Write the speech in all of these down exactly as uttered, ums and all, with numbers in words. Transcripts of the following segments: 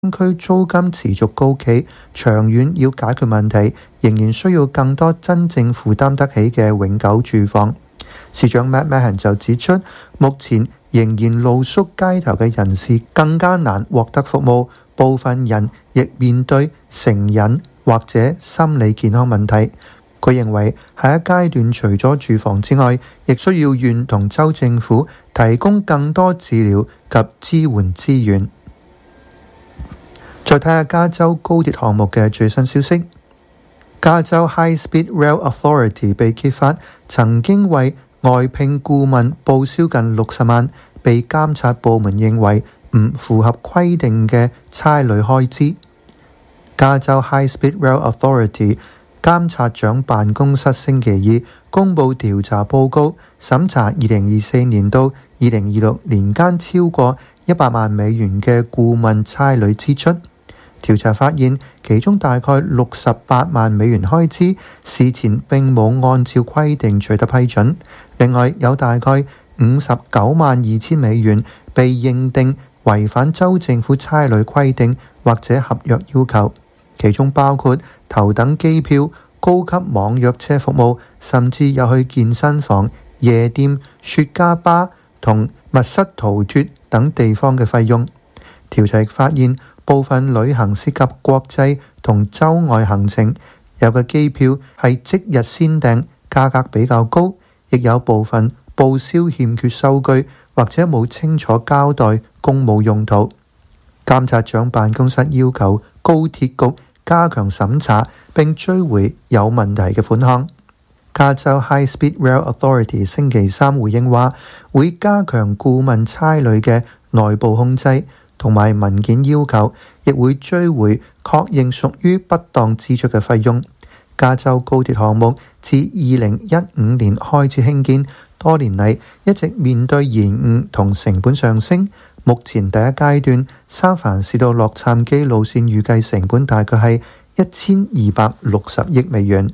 區租金持續高企，長遠要解決問題，仍然需要更多真正負擔得起嘅永久住房。市長 Matt Mahan 就指出，目前仍然露宿街頭嘅人士更加難獲得服務，部分人亦面對成癮或者心理健康問題。佢認為下一階段除咗住房之外，亦需要縣同州政府提供更多治療及支援資源。再睇下加州高鐵項目嘅最新消息，加州 High Speed Rail Authority 被揭發曾經為外聘顧問報銷近六十萬，被監察部門認為唔符合規定嘅差旅開支。加州 High Speed Rail Authority 監察長辦公室星期二公佈調查報告，審查二零二四年到二零二六年間超過一百萬美元嘅顧問差旅支出。調查發現，其中大概六十八萬美元開支事前並冇按照規定取得批准，另外有大概五十九萬二千美元被認定違反州政府差旅規定或者合約要求，其中包括頭等機票、高級網約車服務，甚至有去健身房、夜店、雪茄吧同密室逃脫等地方嘅費用。調查亦發現，部分旅行涉及國際同州外行程，有嘅機票係即日先訂，價格比較高，亦有部分報銷欠缺收據或者冇清楚交代公務用途。監察長辦公室要求高鐵局加強審查並追回有問題嘅款項。加州 High Speed Rail Authority 星期三回應話，會加強顧問差旅嘅內部控制同埋文件要求，亦會追回確認屬於不當支出嘅費用。加州高鐵項目自二零一五年開始興建，多年嚟一直面對延誤同成本上升。目前第一階段三藩市到洛杉磯路線預計成本大概係一千二百六十億美元。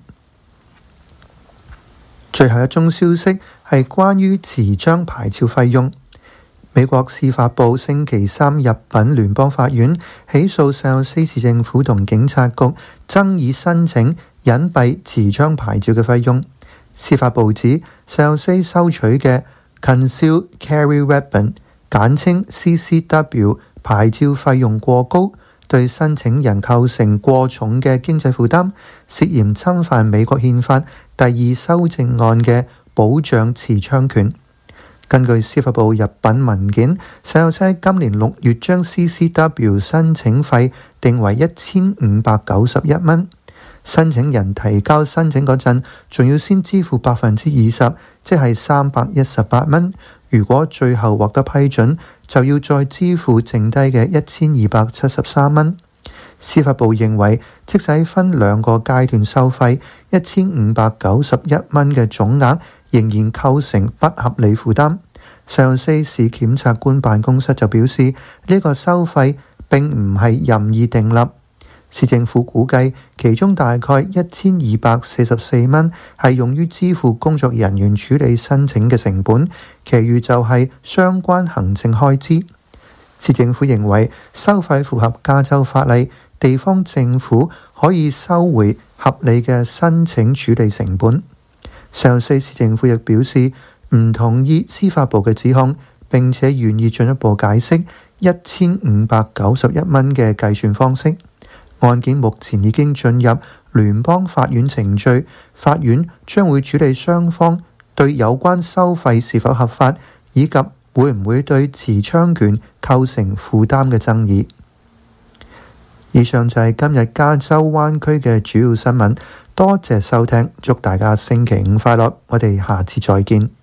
最後一宗消息係關於持槍牌照費用。美國司法部星期三入稟聯邦法院，起訴聖西市政府同警察局爭議申請隱蔽持槍牌照嘅費用。司法部指聖西收取嘅 Concealed Carry Weapon 簡稱 C C W 牌照費用過高，對申請人構成過重嘅經濟負擔，涉嫌侵犯美國憲法第二修正案嘅保障持槍權。根據司法部入稟文件，聖西今年六月將 C C W 申請費定為一千五百九十一蚊。申請人提交申請嗰陣，仲要先支付百分之二十，即係三百一十八蚊。如果最後獲得批准，就要再支付剩低嘅一千二百七十三蚊。司法部認為，即使分兩個階段收費，一千五百九十一蚊嘅總額仍然構成不合理負擔。上西市檢察官辦公室就表示，呢個收費並唔係任意訂立。市政府估計，其中大概一千二百四十四蚊係用於支付工作人員處理申請嘅成本，其餘就係相關行政開支。市政府認為收費符合加州法例，地方政府可以收回合理嘅申請處理成本。上西市政府亦表示唔同意司法部嘅指控，並且願意進一步解釋一千五百九十一蚊嘅計算方式。案件目前已經進入聯邦法院程序，法院將會處理雙方對有關收費是否合法，以及會唔會對持槍權構成負擔嘅爭議。以上就係今日加州灣區嘅主要新聞，多謝收聽，祝大家星期五快樂，我哋下次再見。